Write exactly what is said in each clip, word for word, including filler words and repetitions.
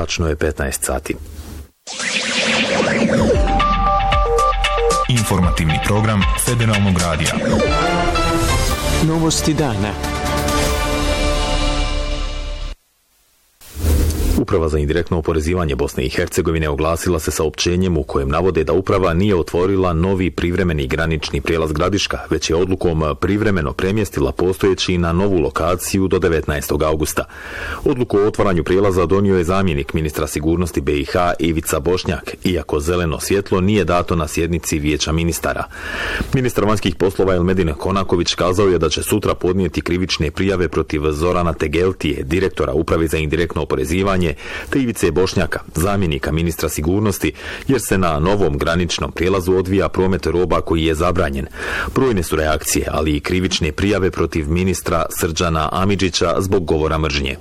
Tačno je petnaest sati. Informativni program Federalnog radija. Novosti dana. Uprava za indirektno oporezivanje Bosne i Hercegovine oglasila se saopćenjem u kojem navode da uprava nije otvorila novi privremeni granični prijelaz Gradiška, već je odlukom privremeno premjestila postojeći na novu lokaciju do devetnaestog augusta. Odluku o otvaranju prijelaza donio je zamjenik ministra sigurnosti B i H Ivica Bošnjak, iako zeleno svjetlo nije dato na sjednici Vijeća ministara. Ministar vanjskih poslova Elmedin Konaković kazao je da će sutra podnijeti krivične prijave protiv Zorana Tegeltije, direktora Uprave za indirektno oporezivanje, te Ivice Bošnjaka, zamjenika ministra sigurnosti, jer se na novom graničnom prijelazu odvija promet roba koji je zabranjen. Brojne su reakcije, ali i krivične prijave protiv ministra Srđana Amidžića zbog govora mržnje.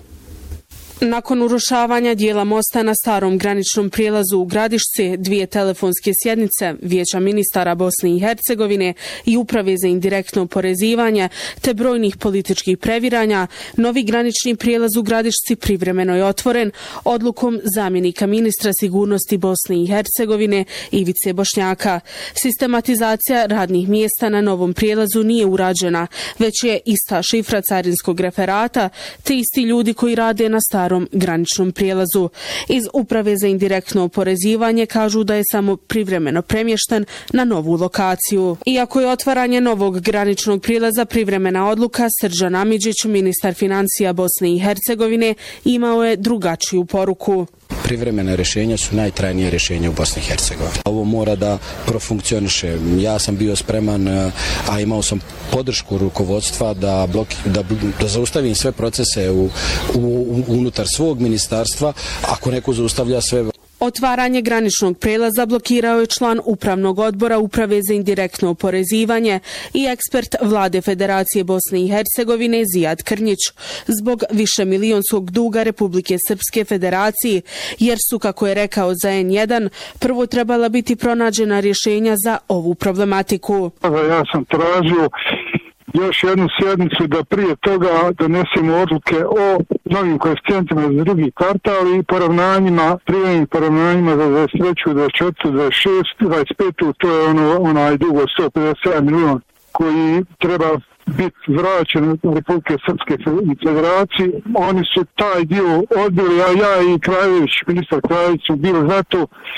Nakon urušavanja dijela mosta na starom graničnom prijelazu u Gradišci, dvije telefonske sjednice Vijeća ministara Bosne i Hercegovine i Uprave za indirektno oporezivanje te brojnih političkih previranja, novi granični prijelaz u Gradišci privremeno je otvoren odlukom zamjenika ministra sigurnosti Bosne i Hercegovine Ivice Bošnjaka. Sistematizacija radnih mjesta na novom prijelazu nije urađena, već je ista šifra carinskog referata te isti ljudi koji rade na starom graničnom prijelazu. Iz Uprave za indirektno oporezivanje kažu da je samo privremeno premješten na novu lokaciju. Iako je otvaranje novog graničnog prijelaza privremena odluka, Srđan Amidžić, ministar financija Bosne i Hercegovine, imao je drugačiju poruku. Privremene rješenja su najtrajnije rješenje u Bosni i Hercegovini. Ovo mora da profunkcioniše. Ja sam bio spreman, a imao sam podršku rukovodstva da, bloki, da, da zaustavim sve procese u, u, unutar svog ministarstva. Ako neko zaustavlja sve... Otvaranje graničnog prelaza blokirao je član Upravnog odbora Uprave za indirektno oporezivanje i ekspert Vlade Federacije Bosne i Hercegovine Zijad Krnjić zbog višemilijonskog duga Republike Srpske Federaciji, jer su, kako je rekao za en jedan, prvo trebala biti pronađena rješenja za ovu problematiku. Ja sam tražio još jednu sjednicu da prije toga donesemo odluke o novim koeficijentima za drugi kvartal i poravnanjima, privremenim poravnanjima za dvadeset treću, dvadeset četvrtu, dvadeset šestu, dvadeset petu, to je ono, onaj dugo sto pedeset sedam milijuna koji treba biti vraćen Republike Srpske Federacije. Oni su taj dio odbili, a ja i Krajević, ministar Krajević su bili za to